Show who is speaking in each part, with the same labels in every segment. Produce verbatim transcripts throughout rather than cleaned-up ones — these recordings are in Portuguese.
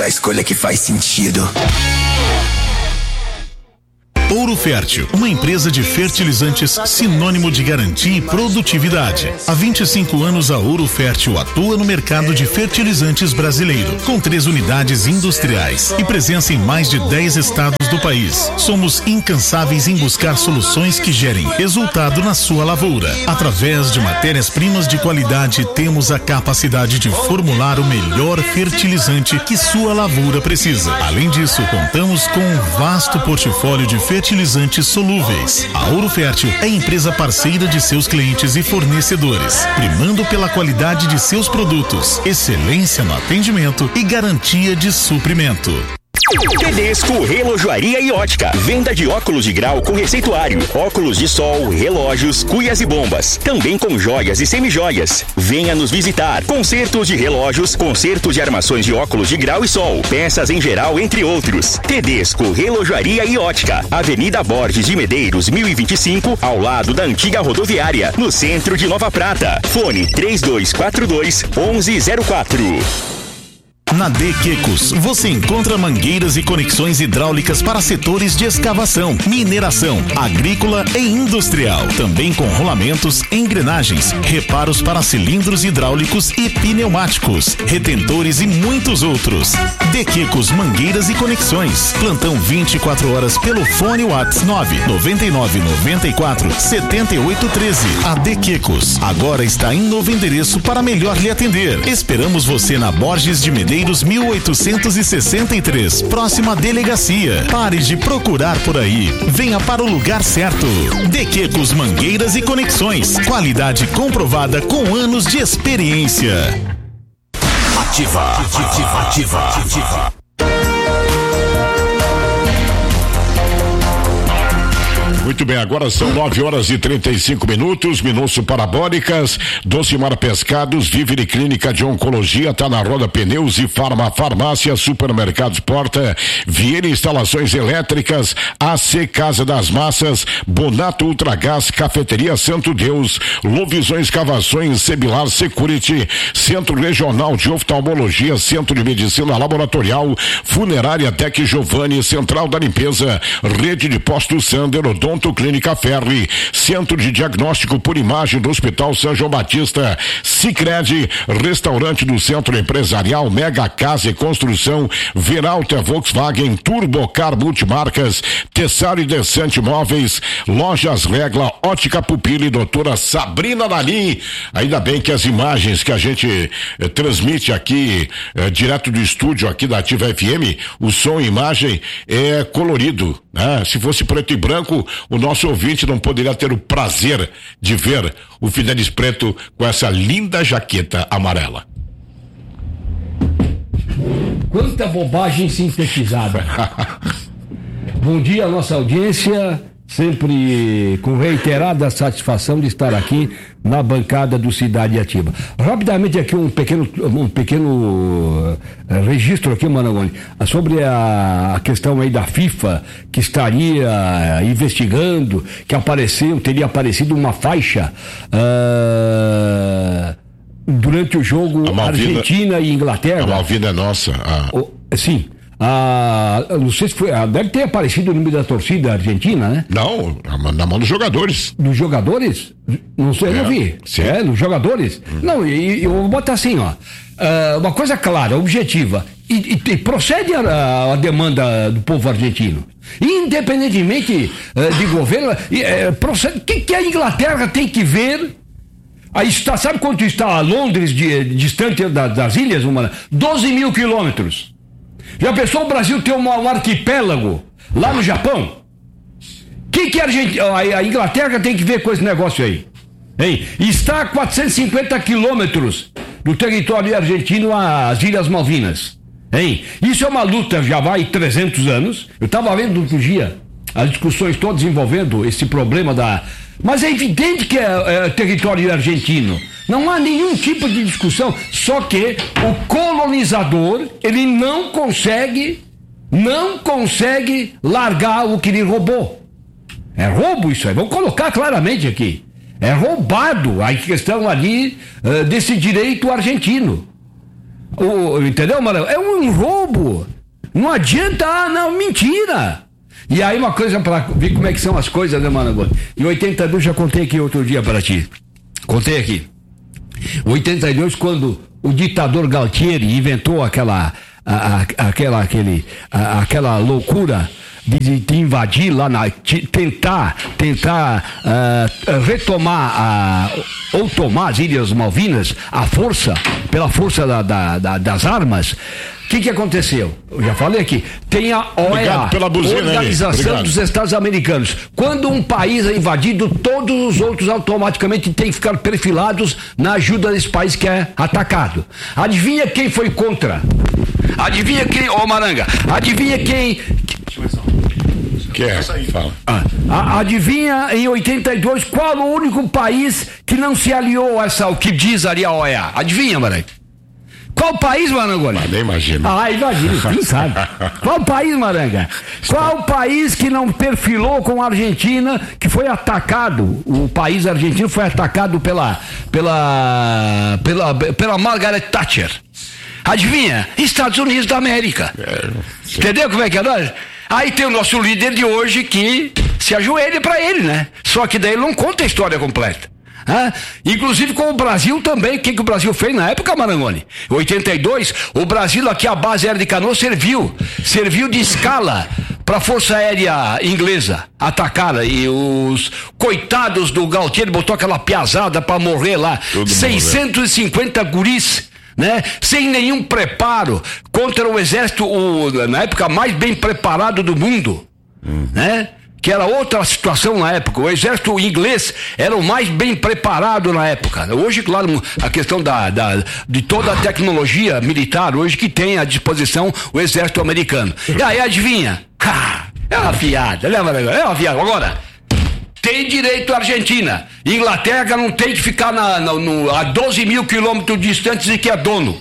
Speaker 1: a escolha que faz sentido.
Speaker 2: Ouro Fértil, uma empresa de fertilizantes sinônimo de garantia e produtividade. Há vinte e cinco anos a Ouro Fértil atua no mercado de fertilizantes brasileiro, com três unidades industriais e presença em mais de dez estados do país. Somos incansáveis em buscar soluções que gerem resultado na sua lavoura. Através de matérias-primas de qualidade, temos a capacidade de formular o melhor fertilizante que sua lavoura precisa. Além disso, contamos com um vasto portfólio de fertilizantes fertilizantes solúveis. A Ouro Fértil é empresa parceira de seus clientes e fornecedores, primando pela qualidade de seus produtos, excelência no atendimento e garantia de suprimento.
Speaker 3: Tedesco Relojoaria e Ótica. Venda de óculos de grau com receituário, óculos de sol, relógios, cuias e bombas. Também com joias e semijoias. Venha nos visitar. Consertos de relógios, consertos de armações de óculos de grau e sol, peças em geral, entre outros. Tedesco Relojoaria e Ótica. Avenida Borges de Medeiros, mil e vinte e cinco, ao lado da antiga rodoviária, no centro de Nova Prata. Fone três dois quatro dois, onze zero quatro.
Speaker 2: Na De Quecos, você encontra mangueiras e conexões hidráulicas para setores de escavação, mineração, agrícola e industrial. Também com rolamentos, engrenagens, reparos para cilindros hidráulicos e pneumáticos, retentores e muitos outros. De Quecos Mangueiras e Conexões. Plantão vinte e quatro horas pelo fone WhatsApp nove nove nove nove quatro sete oito um três. A De Quecos agora está em novo endereço para melhor lhe atender. Esperamos você na Borges de Medeiros mil oitocentos e sessenta e três, próxima delegacia. Pare de procurar por aí. Venha para o lugar certo. De Quecos Mangueiras e Conexões. Qualidade comprovada com anos de experiência.
Speaker 4: Ativa, ativa, ativa, ativa.
Speaker 5: Muito bem, agora são nove horas e trinta e cinco minutos, Minúcio Parabólicas, Docimar Pescados, Vivere Clínica de Oncologia, tá na Roda Pneus e Farma Farmácia, Supermercados Porta, Vieira Instalações Elétricas, A C Casa das Massas, Bonato Ultragás, Cafeteria Santo Deus, Lovisões Cavações, Sebilar Security, Centro Regional de Oftalmologia, Centro de Medicina Laboratorial, Funerária Tec Giovanni, Central da Limpeza, Rede de Postos Sander, Odonto Clínica Ferri, Centro de Diagnóstico por Imagem do Hospital São João Batista, Sicredi, Restaurante do Centro Empresarial, Mega Casa e Construção, Veralta Volkswagen, Turbocar Multimarcas, Tessaro e Descente Móveis, Lojas Regla, Ótica Pupila e Doutora Sabrina Dalim. Ainda bem que as imagens que a gente eh, transmite aqui, eh, direto do estúdio aqui da Ativa F M, o som e imagem é colorido, né? Se fosse preto e branco, o nosso ouvinte não poderia ter o prazer de ver o Fidelis Preto com essa linda jaqueta amarela.
Speaker 6: Quanta bobagem sintetizada. Bom dia, nossa audiência, sempre com reiterada satisfação de estar aqui na bancada do Cidade Ativa. Rapidamente aqui um pequeno, um pequeno uh, registro aqui, Marangoni, sobre a, a questão aí da FIFA, que estaria uh, investigando, que apareceu, teria aparecido uma faixa uh, durante o jogo
Speaker 5: Malvina,
Speaker 6: Argentina e Inglaterra.
Speaker 5: A Malvina é nossa. A...
Speaker 6: O, sim. Ah, não sei se foi. Ah, deve ter aparecido o nome da torcida argentina, né?
Speaker 5: Não, na mão dos jogadores.
Speaker 6: Dos jogadores? Não sei, é, eu não vi.
Speaker 5: Sim.
Speaker 6: É, dos jogadores? Hum. Não, e eu vou botar assim, ó. Uh, uma coisa clara, objetiva. E, e, e procede a, a demanda do povo argentino. Independentemente uh, de governo, uh, procede. O que, que a Inglaterra tem que ver? Aí está, sabe quanto está Londres de, de, distante da, das ilhas, uma? doze mil quilômetros. Já pensou o Brasil ter um, um arquipélago lá no Japão? O que, que a, a, a Inglaterra tem que ver com esse negócio aí? Hein? Está a quatrocentos e cinquenta quilômetros do território argentino às Ilhas Malvinas. Hein? Isso é uma luta, já vai trezentos anos. Eu estava vendo outro dia as discussões todas envolvendo esse problema da... Mas é evidente que é, é território argentino. Não há nenhum tipo de discussão. Só que o colonizador, ele não consegue, não consegue largar o que ele roubou. É roubo isso aí. Vamos colocar claramente aqui. É roubado a questão ali uh, desse direito argentino. O, entendeu, Maranhão? É um roubo. Não adianta, ah, não, mentira. E aí uma coisa para ver como é que são as coisas, né, Maranhão? Em oitenta e dois, já contei aqui outro dia para ti. Contei aqui. Em oitenta e dois, quando o ditador Galtieri inventou aquela, a, a, aquela, aquele, a, aquela loucura de, de invadir lá, na, de tentar, tentar uh, retomar a, ou tomar as Ilhas Malvinas, a força, pela força da, da, da, das armas. O que que aconteceu? Eu já falei aqui. Tem a O E A, Organização dos Estados Americanos. Quando um país é invadido, todos os outros automaticamente têm que ficar perfilados na ajuda desse país que é atacado. Adivinha quem foi contra? Adivinha quem, ô Maranga, adivinha quem...
Speaker 5: Que é? Fala.
Speaker 6: Ah, adivinha em oitenta e dois qual o único país que não se aliou a essa, o que diz ali a O E A? Adivinha, Maranga? Qual país, Marangoni?
Speaker 5: Ah, nem imagino.
Speaker 6: Ah, imagina, quem sabe. Qual país, Maranga? Qual país que não perfilou com a Argentina, que foi atacado, o país argentino foi atacado pela, pela, pela, pela Margaret Thatcher? Adivinha? Estados Unidos da América. É, entendeu como é que é, nós? Aí tem o nosso líder de hoje que se ajoelha pra ele, né? Só que daí ele não conta a história completa. Ah, inclusive com o Brasil também. O que, que o Brasil fez na época, Marangoni? Em oitenta e dois, o Brasil, aqui a base aérea de Canoas serviu serviu de escala para a Força Aérea Inglesa atacar, e os coitados do Galtieri botou aquela piazada para morrer lá. Tudo seiscentos e cinquenta morreu. Guris, né? Sem nenhum preparo contra o exército, o, na época mais bem preparado do mundo, hum. né? Que era outra situação na época. O exército inglês era o mais bem preparado na época. Hoje, claro, a questão da, da, de toda a tecnologia militar, hoje que tem à disposição o exército americano. E aí, adivinha? Ha, é uma piada, lembra? É uma piada. Agora, tem direito a Argentina. Inglaterra não tem que ficar na, na, no, a doze mil quilômetros distantes de que é dono.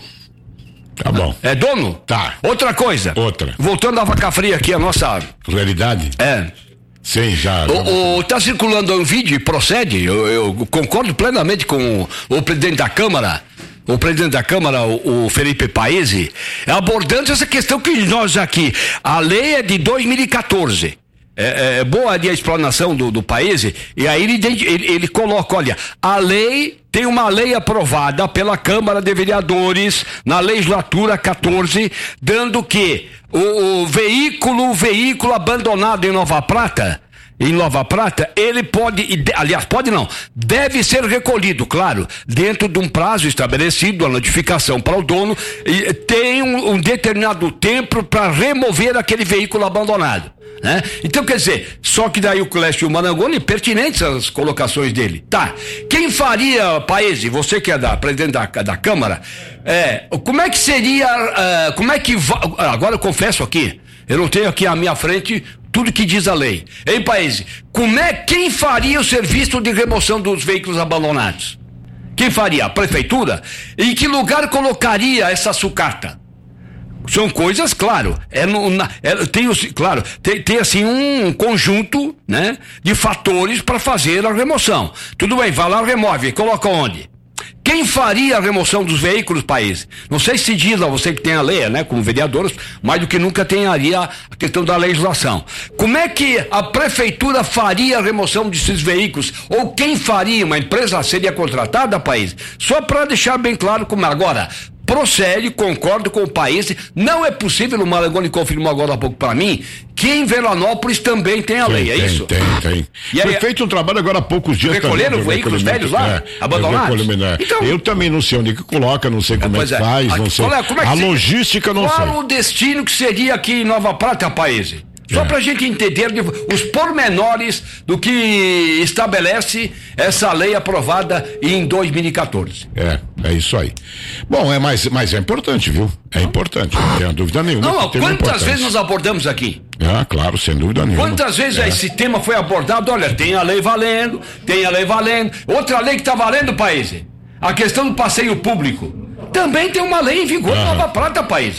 Speaker 5: Tá bom.
Speaker 6: É dono?
Speaker 5: Tá.
Speaker 6: Outra coisa.
Speaker 5: Outra.
Speaker 6: Voltando à vaca fria aqui, a nossa...
Speaker 5: Realidade?
Speaker 6: É.
Speaker 5: Sim, já.
Speaker 6: O, o, tá circulando um vídeo e procede, eu, eu concordo plenamente com o, o presidente da Câmara, o presidente da Câmara, o, o Felipe Paese, abordando essa questão que nós aqui, a lei é de dois mil e quatorze. É, é boa ali a explanação do, do Paese, e aí ele, ele, ele coloca, olha, a lei, tem uma lei aprovada pela Câmara de Vereadores na legislatura quatorze, dando que o, o veículo, o veículo abandonado em Nova Prata, em Nova Prata, ele pode, aliás, pode não, deve ser recolhido, claro, dentro de um prazo estabelecido, a notificação para o dono, e tem um, um determinado tempo para remover aquele veículo abandonado. Né? Então, quer dizer, só que daí o Clécio Marangoni, pertinentes as colocações dele. Tá, quem faria, Paese, você que é da presidente da, da Câmara, é, como é que seria, uh, como é que, va... agora eu confesso aqui, eu não tenho aqui à minha frente tudo que diz a lei. Hein, Paese, como é, quem faria o serviço de remoção dos veículos abandonados? Quem faria? A prefeitura? Em que lugar colocaria essa sucata? São coisas, claro, é no, na, é, tem, claro, tem, tem assim um conjunto, né, de fatores para fazer a remoção. Tudo bem, vai lá, remove, coloca onde? Quem faria a remoção dos veículos, país? Não sei se diz a você que tem a lei, né, como vereadores, mais do que nunca tem ali a, a questão da legislação. Como é que a prefeitura faria a remoção desses veículos? Ou quem faria? Uma empresa seria contratada, país? Só para deixar bem claro como é. Agora, procede, concordo com o país, não é possível, o Marangoni confirmou agora há pouco para mim, que em Veranópolis também tem a tem, lei, é
Speaker 5: tem,
Speaker 6: isso?
Speaker 5: Tem, tem. E Foi aí, feito um trabalho agora há poucos dias.
Speaker 6: Recolheram também, veículos velhos lá, é, abandonados?
Speaker 5: Então, eu também não sei onde que coloca, não sei como é, é que faz, não sei. É, como é que a se... logística não
Speaker 6: qual
Speaker 5: sei.
Speaker 6: Qual o destino que seria aqui em Nova Prata, país? Só é. Pra gente entender os pormenores do que estabelece essa lei aprovada em dois mil e quatorze.
Speaker 5: É, é isso aí. Bom, é mais, mas é importante, viu? É importante, não tenho dúvida nenhuma.
Speaker 6: Não, quantas vezes nós abordamos aqui?
Speaker 5: Ah, claro, sem dúvida nenhuma.
Speaker 6: Quantas vezes
Speaker 5: é.
Speaker 6: esse tema foi abordado? Olha, tem a lei valendo, tem a lei valendo. Outra lei que está valendo, país. A questão do passeio público. Também tem uma lei em vigor em Nova Prata, país.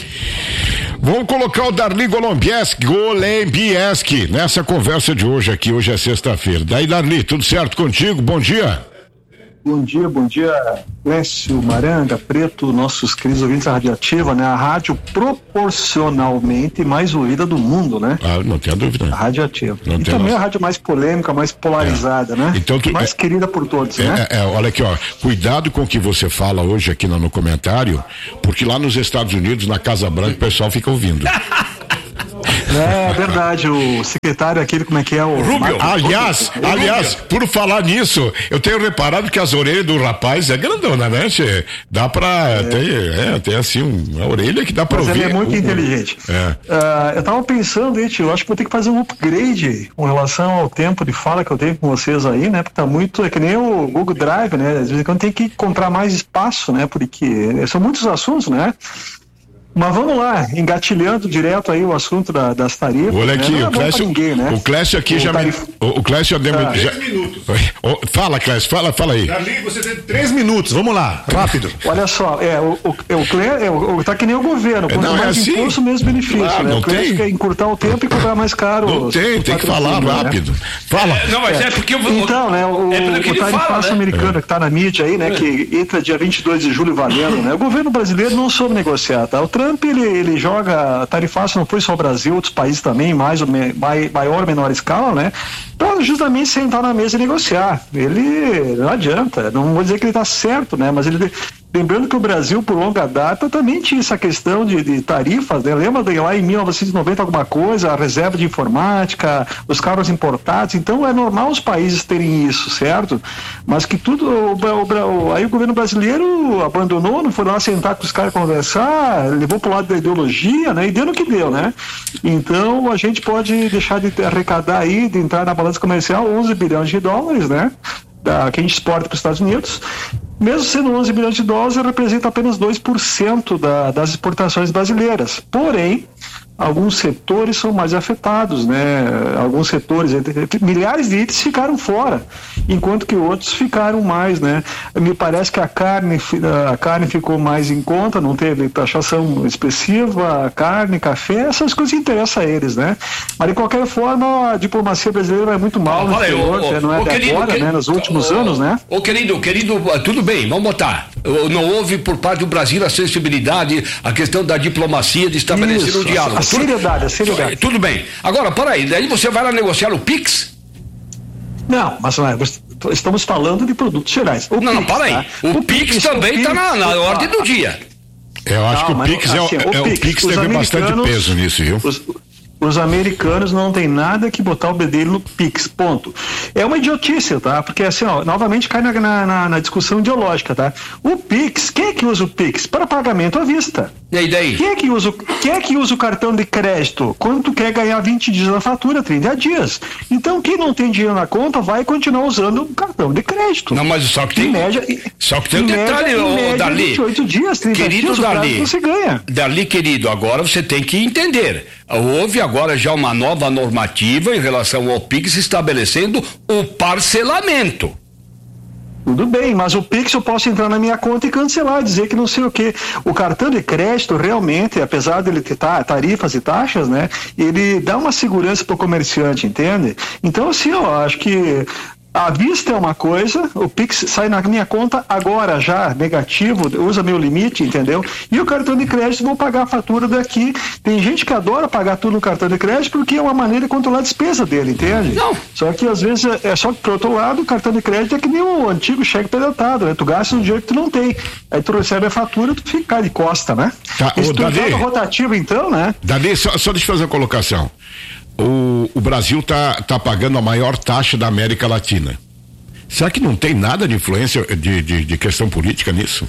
Speaker 5: Vamos colocar o Darli Golombieski, Golombieski nessa conversa de hoje aqui, hoje é sexta-feira. Daí, Darli, tudo certo contigo? Bom dia.
Speaker 7: Bom dia, bom dia, Clécio, Maranga, Preto, nossos queridos ouvintes da Radioativa, né? A rádio proporcionalmente mais ouvida do mundo, né?
Speaker 5: Ah, não tenho dúvida.
Speaker 7: A Radioativa.
Speaker 5: Não
Speaker 7: e
Speaker 5: tem
Speaker 7: também
Speaker 5: noção.
Speaker 7: a rádio mais polêmica, mais polarizada, é. né?
Speaker 5: Então, tu,
Speaker 7: mais
Speaker 5: é,
Speaker 7: querida por todos,
Speaker 5: é,
Speaker 7: né?
Speaker 5: É, olha aqui, ó, cuidado com o que você fala hoje aqui no, no comentário, porque lá nos Estados Unidos, na Casa Branca, o pessoal fica ouvindo.
Speaker 7: É verdade, o secretário aquele, como é que é o...
Speaker 5: Rubio. Aliás, Rubio. aliás, por falar nisso, eu tenho reparado que as orelhas do rapaz é grandona, né, che? Dá pra, é. Tem, é, tem assim, uma orelha que dá pra
Speaker 7: Mas
Speaker 5: ouvir.
Speaker 7: Mas ele é muito
Speaker 5: uh,
Speaker 7: inteligente.
Speaker 5: É.
Speaker 7: Uh, eu tava pensando, hein, tio, eu acho que vou ter que fazer um upgrade com relação ao tempo de fala que eu tenho com vocês aí, né, porque tá muito, é que nem o Google Drive, né, às vezes quando tem que encontrar mais espaço, né, porque são muitos assuntos, né. Mas vamos lá, engatilhando direto aí o assunto da, das tarifas.
Speaker 5: Olha aqui,
Speaker 7: né?
Speaker 5: o Clécio,
Speaker 7: ninguém, né?
Speaker 5: o Clécio aqui o já tarif... me, o, o Clécio já...
Speaker 8: Ah, já... Três minutos.
Speaker 5: Fala, Clécio, fala, fala aí.
Speaker 8: Dali você tem três minutos, vamos lá, rápido.
Speaker 7: Olha só, é, o, o, o Clécio, é, o, tá que nem o governo, quanto
Speaker 5: não,
Speaker 7: mais
Speaker 5: é assim.
Speaker 7: imposto, menos benefício,
Speaker 5: claro,
Speaker 7: né?
Speaker 5: Não
Speaker 7: o Clécio
Speaker 5: tem.
Speaker 7: quer encurtar o tempo e cobrar mais caro.
Speaker 5: Não tem, tem que falar rápido. Né? Fala.
Speaker 6: É, não, mas é, é porque eu vou...
Speaker 7: Então, né, o,
Speaker 6: é
Speaker 7: o tarifaço né? americano é. que tá na mídia aí, né, é. que entra dia vinte e dois de julho valendo, né? O governo brasileiro não soube negociar, tá? O Trump, ele, ele joga tarifa fácil, não foi só o Brasil, outros países também, mais ou me, maior ou menor escala, né? Para justamente sentar na mesa e negociar. Ele não adianta, não vou dizer que ele está certo, né? Mas ele, lembrando que o Brasil, por longa data, também tinha essa questão de, de tarifas, né? Lembra de lá em mil novecentos e noventa alguma coisa, a reserva de informática, os carros importados, então é normal os países terem isso, certo? Mas que tudo, o, o, o, aí o governo brasileiro abandonou, não foi lá sentar com os caras conversar, levou para o lado da ideologia, né? E deu no que deu, né? Então a gente pode deixar de arrecadar aí, de entrar na balança comercial onze bilhões de dólares, né? Da, que a gente exporta para os Estados Unidos. Mesmo sendo onze bilhões de dólares, representa apenas dois por cento da, das exportações brasileiras. Porém, alguns setores são mais afetados, né? Alguns setores, milhares de itens ficaram fora, enquanto que outros ficaram mais, né? Me parece que a carne, a carne ficou mais em conta, não teve taxação expressiva, carne, café, essas coisas interessam a eles, né? Mas de qualquer forma, a diplomacia brasileira vai muito mal,
Speaker 6: ah,
Speaker 7: no exterior,
Speaker 6: ô, ô,
Speaker 7: não é
Speaker 6: ô,
Speaker 7: de
Speaker 6: querido,
Speaker 7: agora,
Speaker 6: querido,
Speaker 7: né? Nos últimos
Speaker 6: ô,
Speaker 7: anos, né?
Speaker 6: Ô querido, querido, tudo bem, vamos botar. Não houve por parte do Brasil a sensibilidade, a questão da diplomacia de estabelecer
Speaker 7: Isso,
Speaker 6: um diálogo.
Speaker 7: A seriedade, a seriedade.
Speaker 6: Tudo bem. Agora, peraí, daí você vai lá negociar o Pix?
Speaker 7: Não, mas não é, estamos falando de produtos gerais. O
Speaker 6: não,
Speaker 7: Pix,
Speaker 6: não, para aí.
Speaker 7: tá?
Speaker 6: O, o Pix, Pix também está na, na ordem do dia.
Speaker 5: Eu acho não, que o Pix, é, assim, é, o Pix, o Pix teve bastante peso nisso, viu?
Speaker 7: Os, Os americanos não tem nada que botar o bedelho no Pix, ponto. É uma idiotice, tá? Porque assim, ó, novamente cai na, na, na discussão ideológica, tá? O Pix, quem é que usa o Pix? Para pagamento à vista.
Speaker 6: E aí daí?
Speaker 7: Quem é que usa, quem é que usa o cartão de crédito? Quando tu quer ganhar vinte dias na fatura, trinta dias. Então, quem não tem dinheiro na conta vai continuar usando o cartão de crédito.
Speaker 6: Não, mas só que tem...
Speaker 7: Em média,
Speaker 6: só que tem um
Speaker 7: média,
Speaker 6: detalhe, ô,
Speaker 7: média,
Speaker 6: Dali.
Speaker 7: vinte e oito dias, trinta
Speaker 6: querido
Speaker 7: dias,
Speaker 6: Dali,
Speaker 7: você ganha.
Speaker 6: Dali, querido, agora você tem que entender. Houve agora já uma nova normativa em relação ao Pix estabelecendo o parcelamento.
Speaker 7: Tudo bem, mas o Pix eu posso entrar na minha conta e cancelar, dizer que não sei o quê. O cartão de crédito realmente, apesar dele ter tarifas e taxas, né, ele dá uma segurança para o comerciante, entende? Então, assim, eu acho que à vista é uma coisa, o Pix sai na minha conta agora já, negativo, usa meu limite, entendeu? E o cartão de crédito, vou pagar a fatura daqui. Tem gente que adora pagar tudo no cartão de crédito porque é uma maneira de controlar a despesa dele, entende? Não. Só que às vezes é só que, por outro lado, o cartão de crédito é que nem o antigo cheque pedetado, né? Tu gasta um dinheiro que tu não tem. Aí tu recebe a fatura, tu fica de costa, né?
Speaker 5: Tá,
Speaker 7: Isso
Speaker 5: o
Speaker 7: tu
Speaker 5: Dali,
Speaker 7: rotativo então, né?
Speaker 5: Dali, só, só deixa eu fazer uma colocação. O, o Brasil tá, tá pagando a maior taxa da América Latina. Será que não tem nada de influência de, de, de questão política nisso?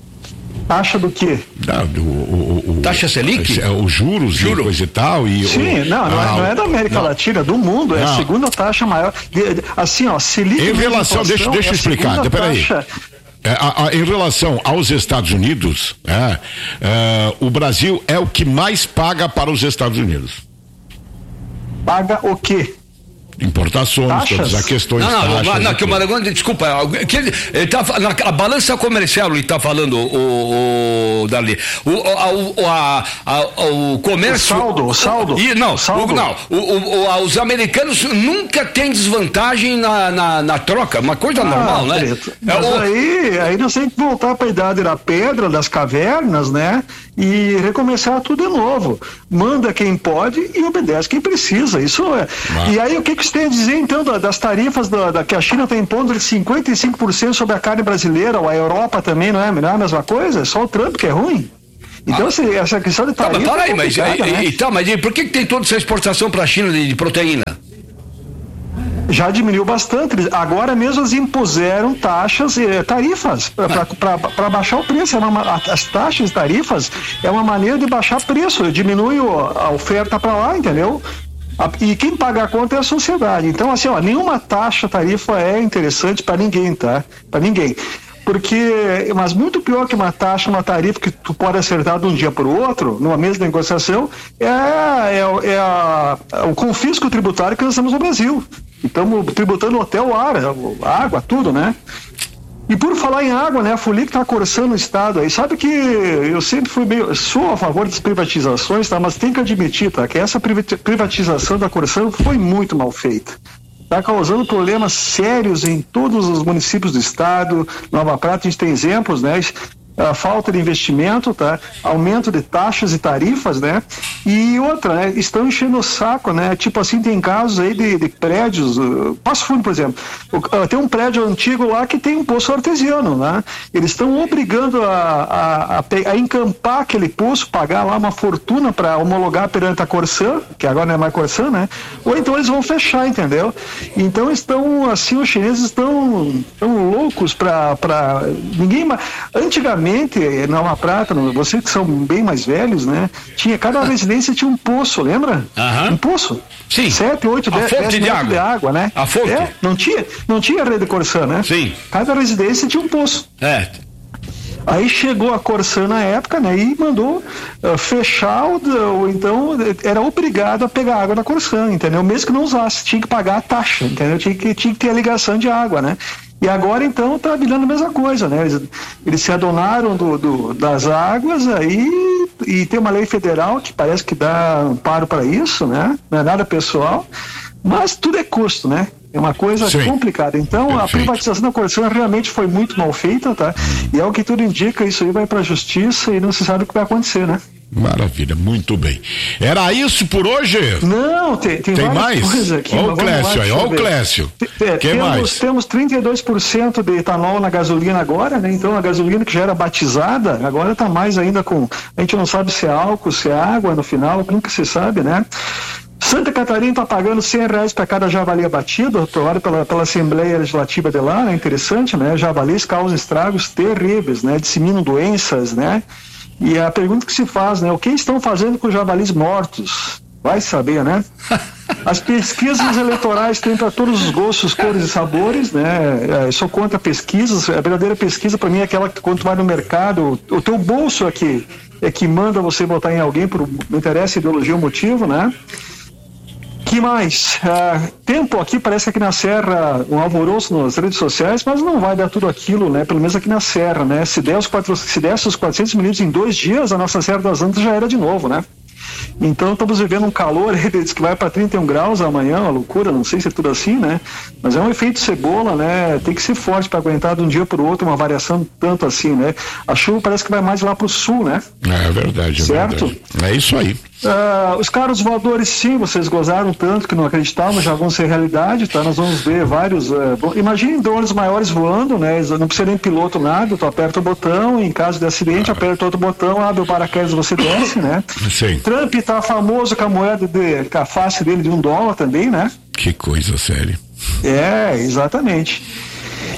Speaker 7: Taxa do quê?
Speaker 5: Da, do, o, o,
Speaker 6: taxa Selic?
Speaker 5: Os juros Juro. e coisa e tal. E
Speaker 7: Sim,
Speaker 5: o,
Speaker 7: não, não,
Speaker 5: ah,
Speaker 7: é, não é da América
Speaker 5: não.
Speaker 7: Latina, é do mundo, é não. a segunda taxa maior. Assim, ó, Selic.
Speaker 5: Em relação, deixa, deixa eu explicar, peraí. Taxa... É, a, a, em relação aos Estados Unidos, é, é, o Brasil é o que mais paga para os Estados Unidos.
Speaker 7: Paga o quê?
Speaker 5: Importações,
Speaker 7: Taxas?
Speaker 5: todas as questões.
Speaker 6: Não, não,
Speaker 5: taxas,
Speaker 6: não, não que o Maragão, desculpa, que ele, ele tá, na a balança comercial ele está falando, o, o Dali, o, a, a, a, o comércio.
Speaker 7: O saldo, o saldo.
Speaker 6: E, não,
Speaker 7: o saldo.
Speaker 6: O, não o, o, os americanos nunca têm desvantagem na, na, na troca, uma coisa ah, normal, né?
Speaker 7: Preto. Mas é, o... aí, aí nós temos que voltar para a idade da pedra, das cavernas, né? E recomeçar tudo de novo. Manda quem pode e obedece quem precisa. Isso é. Ah. E aí o que, que você tem a dizer então das tarifas da, da, que a China está impondo de cinquenta e cinco por cento sobre a carne brasileira, ou a Europa também, não é, não é a mesma coisa? Só o Trump que é ruim? Então, ah. se, essa questão de tarifa.
Speaker 6: Tá, mas
Speaker 7: é
Speaker 6: mas, né? e, e, tá, mas e por que, que tem toda essa exportação para a China de, de proteína?
Speaker 7: Já diminuiu bastante. Agora mesmo eles impuseram taxas e tarifas para baixar o preço. É uma, as taxas e tarifas é uma maneira de baixar preço, diminui a oferta para lá, entendeu? E quem paga a conta é a sociedade. Então, assim, ó, nenhuma taxa, tarifa é interessante para ninguém, tá? Para ninguém. Porque, mas muito pior que uma taxa, uma tarifa que tu pode acertar de um dia para o outro, numa mesma negociação, é, é, é a, o confisco tributário que nós temos no Brasil. Estamos tributando hotel, ar, água, tudo, né? E por falar em água, né? A Folia que está corçando o Estado aí. Sabe que eu sempre fui meio, sou a favor das privatizações, tá? Mas tem que admitir, tá? Que essa privatização da Corsã foi muito mal feita. Está causando problemas sérios em todos os municípios do Estado. Nova Prata, a gente tem exemplos, né? A falta de investimento, tá? Aumento de taxas e tarifas, né? E outra, né? Estão enchendo o saco, né? Tipo assim, tem casos aí de, de prédios, uh, Passo Fundo, por exemplo, uh, tem um prédio antigo lá que tem um poço artesiano, né? Eles estão obrigando a, a, a, a encampar aquele poço, pagar lá uma fortuna para homologar perante a Corsã, que agora não é mais Corsã, né? Ou então eles vão fechar, entendeu? Então estão, assim, os chineses estão tão loucos para para ninguém mais. Antigamente, na Nova Prata, vocês que são bem mais velhos, né? Tinha, cada residência tinha um poço, lembra?
Speaker 6: Aham.
Speaker 7: Um poço?
Speaker 6: Sim.
Speaker 7: Sete, oito, dez, dez metros de água, né?
Speaker 6: A fonte.
Speaker 7: É, não tinha, não tinha rede Corsã, né?
Speaker 6: Sim.
Speaker 7: Cada residência tinha um poço.
Speaker 6: É.
Speaker 7: Aí chegou a Corsã na época, né? E mandou uh, fechar, ou, ou então era obrigado a pegar água da Corsã, entendeu? Mesmo que não usasse, tinha que pagar a taxa, entendeu? Tinha que, tinha que ter a ligação de água, né? E agora, então, está virando a mesma coisa, né? Eles, eles se adonaram do, do, das águas aí, e tem uma lei federal que parece que dá amparo para isso, né? Não é nada pessoal, mas tudo é custo, né? É uma coisa Sim. complicada. Então, Perfeito. a privatização da Corsã realmente foi muito mal feita, tá? E é o que tudo indica, isso aí vai para a justiça e não se sabe o que vai acontecer, né?
Speaker 5: Maravilha, muito bem. Era isso por hoje?
Speaker 7: Não, tem, tem,
Speaker 5: tem mais?
Speaker 7: Coisas aqui.
Speaker 5: Olha o Clécio aí, olha o Clécio.
Speaker 7: É,
Speaker 5: que
Speaker 7: temos,
Speaker 5: mais?
Speaker 7: Temos trinta e dois por cento de etanol na gasolina agora, né? Então a gasolina que já era batizada, agora está mais ainda com. A gente não sabe se é álcool, se é água no final, nunca se sabe, né? Santa Catarina está pagando cem reais para cada javali abatido, aprovado pela, pela Assembleia Legislativa de lá, né? Interessante, né? Javalis causam estragos terríveis, né? Disseminam doenças, né? E a pergunta que se faz, né? O que estão fazendo com os javalis mortos? Vai saber, né? As pesquisas eleitorais têm para todos os gostos, cores e sabores, né? Eu sou contra pesquisas. A verdadeira pesquisa para mim é aquela que quando tu vai no mercado, o teu bolso aqui é que manda você votar em alguém por não interessa ideologia ou motivo, né? Que mais? Ah, tempo aqui, parece que aqui na Serra um alvoroço nas redes sociais, mas não vai dar tudo aquilo, né? Pelo menos aqui na Serra, né? Se der os, quatro, se der os quatrocentos milímetros em dois dias, a nossa Serra das Antas já era de novo, né? Então estamos vivendo um calor, ele diz que vai para trinta e um graus amanhã, uma loucura, não sei se é tudo assim, né? Mas é um efeito cebola, né? Tem que ser forte para aguentar de um dia para o outro uma variação tanto assim, né? A chuva parece que vai mais lá para o sul, né?
Speaker 5: É verdade, é
Speaker 7: certo?
Speaker 5: verdade. É isso aí.
Speaker 7: Uh, os carros voadores, sim, vocês gozaram tanto que não acreditavam, já vão ser realidade, tá? Nós vamos ver vários. Uh, imaginem drones maiores voando, né? Não precisa nem piloto, nada. Tu aperta o botão, em caso de acidente, ah. aperta outro botão, abre o paraquedas, você desce, né?
Speaker 5: Sim.
Speaker 7: Trump tá famoso com a moeda, de, com a face dele de um dólar também, né?
Speaker 5: Que coisa séria.
Speaker 7: É, exatamente.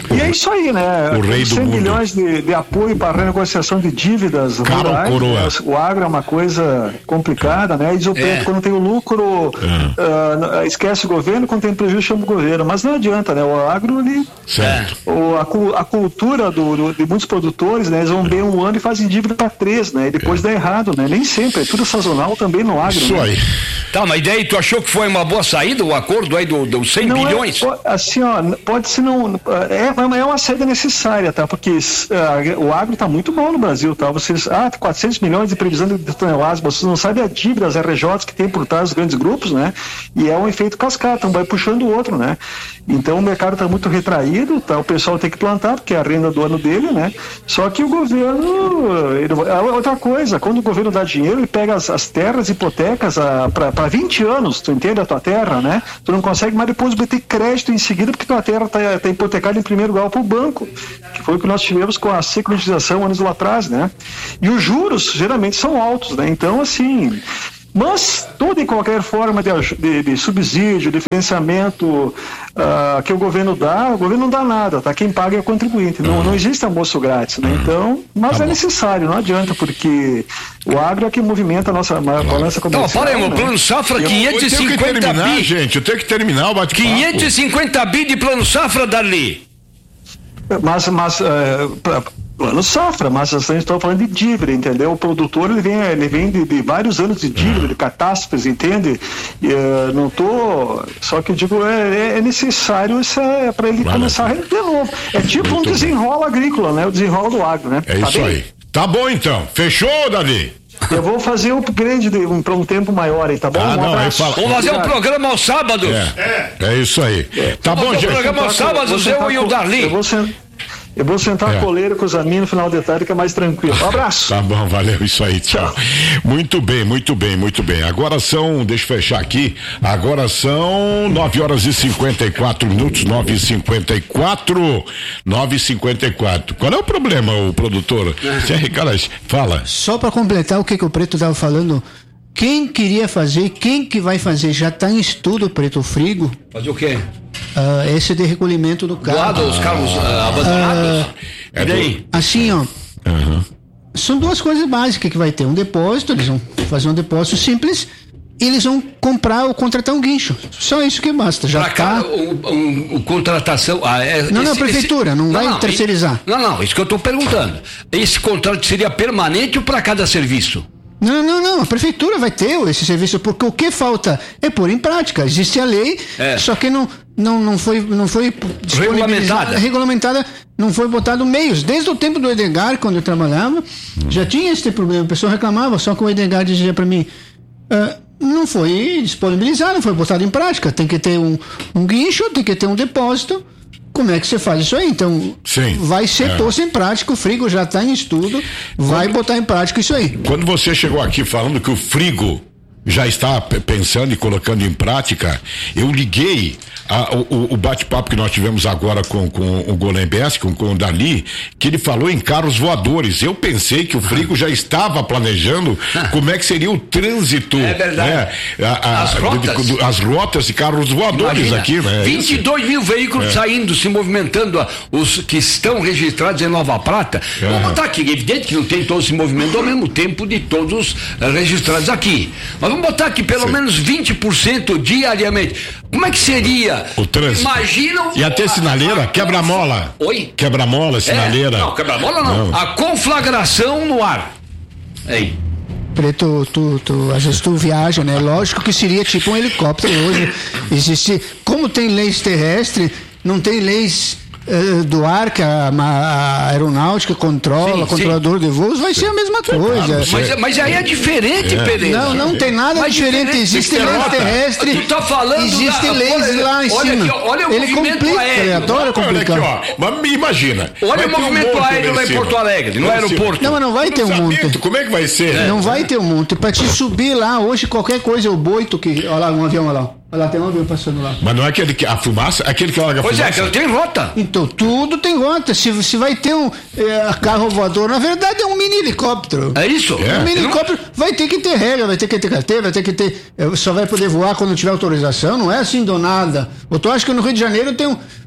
Speaker 7: E é isso aí, né?
Speaker 5: O rei do
Speaker 7: cem
Speaker 5: mundo.
Speaker 7: bilhões de, de apoio para a renegociação de dívidas
Speaker 5: Caro
Speaker 7: rurais.
Speaker 5: coroa.
Speaker 7: O agro é uma coisa complicada, né? E diz o Pedro,
Speaker 6: É.
Speaker 7: quando tem o lucro, ah, esquece o governo, quando tem prejuízo, chama o governo. Mas não adianta, né? O agro, ele,
Speaker 5: Certo.
Speaker 7: o, a, cu- a cultura do, do- de muitos produtores, né? Eles vão bem um ano e fazem dívida para três, né? E depois dá errado, né? Nem sempre, é tudo sazonal também no agro.
Speaker 5: Isso
Speaker 7: né?
Speaker 5: aí.
Speaker 6: Tá, mas daí tu achou que foi uma boa saída o acordo aí do- dos cem
Speaker 7: Não
Speaker 6: bilhões?
Speaker 7: É, po- assim, ó, pode ser não. É, é uma saída necessária, tá? Porque ah, o agro está muito bom no Brasil, tá? Vocês. Ah, quatrocentos milhões de previsão de toneladas, vocês não sabem a dívida, as R Js que tem por trás dos grandes grupos, né? E é um efeito cascata, um vai puxando o outro, né? Então o mercado está muito retraído, tá? O pessoal tem que plantar, porque é a renda do ano dele, né? Só que o governo. Ele, outra coisa, quando o governo dá dinheiro, ele pega as, as terras, hipotecas para vinte anos, tu entende a tua terra, né? Tu não consegue mais depois ter crédito em seguida, porque tua terra está tá hipotecada em primeiro lugar para o banco, que foi o que nós tivemos com a securitização anos lá atrás, né? E os juros geralmente são altos, né? Então, assim. Mas toda e qualquer forma de, aj- de, de subsídio, de financiamento ah, que o governo dá, o governo não dá nada, tá? Quem paga é o contribuinte. Não, não existe almoço grátis, né? Então, mas é necessário, não adianta, porque o agro é que movimenta a nossa ma- balança
Speaker 6: Então,
Speaker 7: comercial.
Speaker 6: para aí, o
Speaker 7: né?
Speaker 6: plano safra
Speaker 5: Eu
Speaker 6: quinhentos e
Speaker 5: tenho que
Speaker 6: cinquenta
Speaker 5: terminar,
Speaker 6: bi.
Speaker 5: gente. Eu tenho que terminar o bate-papo.
Speaker 6: quinhentos e cinquenta bi de plano safra, Darli.
Speaker 7: Mas, mas é, pra- plano safra, mas a gente está falando de dívida, entendeu? O produtor ele vem, ele vem de, de vários anos de dívida, de catástrofes, entende? E, eh, não tô. Só que eu digo, é, é necessário isso é, para ele
Speaker 5: Vale.
Speaker 7: começar a render de novo. É tipo
Speaker 5: Muito
Speaker 7: um desenrolo agrícola, né? O desenrolo do agro, né?
Speaker 5: É
Speaker 7: Tá
Speaker 5: isso
Speaker 7: bem?
Speaker 5: aí. Tá bom então. Fechou, Davi?
Speaker 7: Eu vou fazer o upgrade de, um, para um tempo maior aí, tá bom?
Speaker 5: Ah,
Speaker 7: um
Speaker 5: não, aí
Speaker 7: abraço.
Speaker 5: fala-
Speaker 6: Vamos fazer um
Speaker 7: Obrigado.
Speaker 6: programa aos sábados.
Speaker 5: É. É isso aí. Tá bom,
Speaker 6: Vamos
Speaker 5: gente.
Speaker 6: pro programa aos sábados,
Speaker 7: Vou
Speaker 6: eu
Speaker 7: sentar
Speaker 6: e o
Speaker 7: co-
Speaker 6: Darli.
Speaker 7: Eu vou, sen- eu vou sentar
Speaker 5: É.
Speaker 7: a coleira com os amigos no final de tarde, que é mais tranquilo. Um abraço.
Speaker 5: Tá bom, valeu, isso aí, tchau. Muito bem, muito bem, muito bem. Agora são, deixa eu fechar aqui, agora são nove horas e cinquenta e quatro minutos, nove e cinquenta e quatro, nove e cinquenta e quatro. Qual é o problema, o produtor? Você, Ricardo, fala.
Speaker 9: Só para completar o que, que o Preto estava falando, quem queria fazer, quem que vai fazer, já está em estudo, Preto Frigo,
Speaker 6: Fazer o quê?
Speaker 9: ah, esse de recolhimento do carro.
Speaker 6: Doado os carros ah, abandonados?
Speaker 5: É
Speaker 6: E daí?
Speaker 9: Assim, ó, são duas coisas básicas que vai ter. Um depósito, eles vão fazer um depósito simples, e eles vão comprar ou contratar um guincho. Só isso que basta. Já
Speaker 6: Pra cá,
Speaker 9: tá.
Speaker 6: um, um- um contratação. Ah, é,
Speaker 9: Não, não, a prefeitura, não vai terceirizar.
Speaker 6: Não, não, isso que eu estou perguntando. Esse contrato seria permanente ou para cada serviço?
Speaker 9: Não, não, não, a prefeitura vai ter esse serviço, porque o que falta é pôr em prática. Existe a lei,
Speaker 6: É.
Speaker 9: só que não, não, não foi, não foi disponibilizada-
Speaker 6: Regulamentada.
Speaker 9: regulamentada, não foi botado meios. Desde o tempo do Edgar, quando eu trabalhava, já tinha esse problema. A pessoa reclamava, só que o Edgar dizia para mim, ah, não foi disponibilizado, não foi botado em prática. Tem que ter um, um guincho, tem que ter um depósito. Como é que você faz isso aí? Então,
Speaker 5: Sim,
Speaker 9: vai ser
Speaker 5: é.
Speaker 9: posto em prática, o Frigo já está em estudo, vai botar em prática isso aí.
Speaker 5: Quando você chegou aqui falando que o Frigo já está p- pensando e colocando em prática, eu liguei a- o, o bate-papo que nós tivemos agora com, com o Golembes, com, com o Dali, que ele falou em carros voadores. Eu pensei que o Frigo já estava planejando como é que seria o trânsito.
Speaker 6: É verdade.
Speaker 5: Né? A- a-
Speaker 6: As rotas.
Speaker 5: de- de- as rotas de carros voadores
Speaker 6: Imagina,
Speaker 5: aqui, né?
Speaker 6: vinte e dois mil veículos saindo, se movimentando, ah, os que estão registrados em Nova Prata.
Speaker 5: É.
Speaker 6: Vamos botar aqui, evidente que não tem todo esse movimento ao mesmo tempo de todos ah, registrados aqui. Mas vamos botar aqui pelo menos vinte por cento diariamente. Como é que seria?
Speaker 5: O trânsito.
Speaker 6: Imagina o-
Speaker 5: Ia ter
Speaker 6: a-
Speaker 5: sinaleira?
Speaker 6: a-
Speaker 5: Quebra-mola.
Speaker 6: Oi?
Speaker 5: Quebra-mola,
Speaker 6: É,
Speaker 5: sinaleira.
Speaker 6: não, quebra-mola não.
Speaker 5: Não.
Speaker 6: A conflagração no ar. Ei.
Speaker 9: Preto, tu, tu, às vezes tu viaja, né? Lógico que seria tipo um helicóptero hoje. Existe, como tem leis terrestres, não tem leis eh, do ar que a, a aeronáutica controla,
Speaker 6: Sim,
Speaker 9: controlador de voos, vai ser a mesma coisa.
Speaker 6: Mas, mas aí é diferente, Pereira.
Speaker 9: Não, não tem nada
Speaker 6: Mas
Speaker 9: diferente. Existem
Speaker 6: Isso é
Speaker 9: leis
Speaker 6: rota.
Speaker 9: terrestres.
Speaker 6: Tu tá falando
Speaker 9: Existem
Speaker 6: da-
Speaker 9: leis
Speaker 6: olha,
Speaker 9: lá em
Speaker 6: olha
Speaker 9: cima.
Speaker 6: aqui, ó, olha o
Speaker 9: Ele
Speaker 6: movimento
Speaker 9: complica,
Speaker 6: aéreo.
Speaker 9: ele adora
Speaker 5: Olha aqui,
Speaker 9: complicar.
Speaker 5: ó. Mas me imagina.
Speaker 6: Olha
Speaker 5: Vai
Speaker 6: o
Speaker 5: ter um
Speaker 6: movimento
Speaker 5: monte
Speaker 6: aéreo
Speaker 5: lá
Speaker 6: lá em
Speaker 5: cima.
Speaker 6: Porto Alegre, no
Speaker 5: Lá em
Speaker 6: aeroporto.
Speaker 5: cima.
Speaker 9: Não, mas não vai ter um
Speaker 5: Cruzamento,
Speaker 9: monte.
Speaker 5: Como é que vai ser?
Speaker 9: Não vai ter um monte. Pra te subir lá, hoje qualquer coisa, o boito que. Olha lá, um avião, olha lá. Olha lá, tem um avião passando lá.
Speaker 5: Mas não é aquele que a fumaça, aquele que larga a
Speaker 6: Pois é,
Speaker 5: fumaça.
Speaker 6: que tem rota.
Speaker 9: Então, tudo tem rota. Se, se vai ter um é, carro voador, na verdade é um mini helicóptero.
Speaker 6: É isso?
Speaker 5: É.
Speaker 9: Um mini helicóptero vai ter que ter regra, vai ter que ter carteira, vai ter que ter. é, Só vai poder voar quando tiver autorização, não é assim do nada. Ou tu acha que no Rio de Janeiro tem um,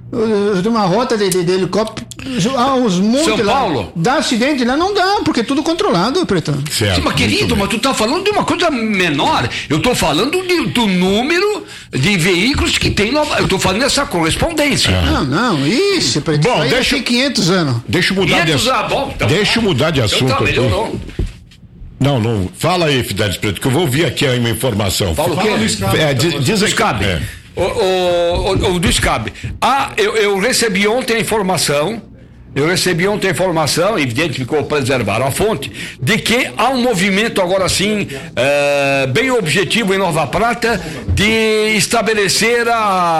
Speaker 9: de uma rota de, de, de helicóptero, ah, os montes
Speaker 6: São
Speaker 9: lá,
Speaker 6: Paulo?
Speaker 9: dá acidente lá, não dá, porque é tudo controlado, Pretão.
Speaker 5: Certo.
Speaker 6: Sim, mas querido, mas tu tá falando de uma coisa menor. Eu tô falando de, do número de veículos que tem Nova. Eu tô falando dessa correspondência.
Speaker 5: É.
Speaker 9: Não, não, isso, Pretão.
Speaker 5: Bom,
Speaker 9: aí
Speaker 5: deixa-
Speaker 9: daqui quinhentos anos.
Speaker 5: Deixa eu mudar de
Speaker 6: quinhentos, ah,
Speaker 5: assunto.
Speaker 6: bom, então
Speaker 5: Deixa eu
Speaker 6: tá.
Speaker 5: mudar de
Speaker 6: Então
Speaker 5: assunto
Speaker 6: tá,
Speaker 5: aqui.
Speaker 6: melhorou.
Speaker 5: Não, não. Fala aí, Fidelis Preto, que eu vou ouvir aqui uma informação.
Speaker 6: Fala o quê?
Speaker 5: É, diz, diz
Speaker 6: Do
Speaker 5: aí.
Speaker 6: SCAB.
Speaker 5: É.
Speaker 6: O, o, o, o do SCAB. Ah, eu, eu recebi ontem a informação, eu recebi ontem a informação, evidente que ficou preservar a fonte, de que há um movimento agora sim, eh, bem objetivo em Nova Prata, de estabelecer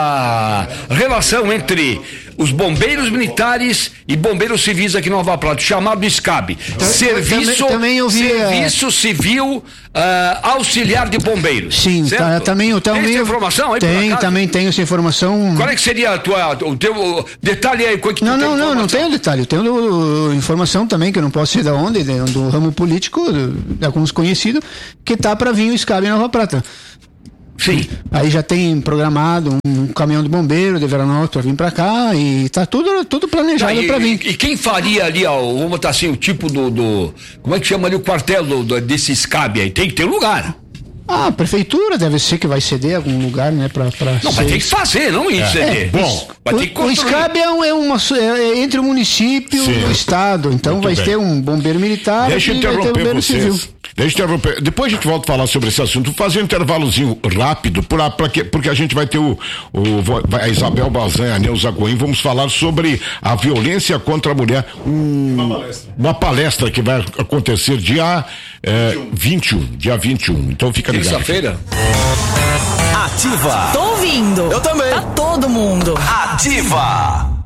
Speaker 6: a relação entre os bombeiros militares e bombeiros civis aqui em Nova Prata, chamado SCAB. Serviço,
Speaker 9: também- também eu vi,
Speaker 6: Serviço Civil ah, Auxiliar de Bombeiros.
Speaker 9: Sim,
Speaker 6: certo?
Speaker 9: tá, também, eu também
Speaker 6: Tem essa
Speaker 9: eu-
Speaker 6: informação aí, por
Speaker 9: Tem,
Speaker 6: acaso?
Speaker 9: também tenho essa informação.
Speaker 6: Qual é que seria a tua, o teu detalhe aí? Qual é que tu
Speaker 9: Não,
Speaker 6: tem
Speaker 9: não, não, não
Speaker 6: informação?
Speaker 9: tenho detalhe. Eu tenho do- informação também, que eu não posso ser da onde, de- do ramo político, do- de alguns conhecidos, que tá para vir o SCAB em Nova Prata.
Speaker 6: Sim.
Speaker 9: Aí já tem programado um caminhão de bombeiro de Veranópolis para vir para cá e tá tudo, tudo planejado
Speaker 6: Tá, e,
Speaker 9: para vir.
Speaker 6: e quem faria ali, ó, vamos botar assim, o tipo do, do como é que chama ali o quartel do, do, desse SCAB aí? Tem que ter lugar.
Speaker 9: Ah, a prefeitura deve ser que vai ceder algum lugar, né, para
Speaker 6: Não, mas tem que fazer, não isso. É,
Speaker 5: Bom,
Speaker 6: vai ter que
Speaker 9: O, o
Speaker 6: construir.
Speaker 9: SCAB é, um- é uma, é, é entre o município
Speaker 5: Sim.
Speaker 9: e o estado, então
Speaker 5: Muito
Speaker 9: vai
Speaker 5: bem.
Speaker 9: ter um bombeiro militar
Speaker 5: Deixa eu
Speaker 9: e vai ter um
Speaker 5: interromper
Speaker 9: bombeiro
Speaker 5: vocês.
Speaker 9: civil.
Speaker 5: Deixa eu interromper. Depois a gente volta a falar sobre esse assunto. Vou fazer um intervalozinho rápido, pra, pra que, porque a gente vai ter o, o vai- a Isabel Bazan e a Neuza Goim. Vamos falar sobre a violência contra a mulher. Um, uma, palestra. uma palestra que vai acontecer dia é, vinte e um. Dia vinte e um. Então fica ligado.
Speaker 6: Terça-feira?
Speaker 4: Ativa.
Speaker 10: Tô ouvindo.
Speaker 4: Eu também.
Speaker 10: Tá todo mundo.
Speaker 4: Ativa.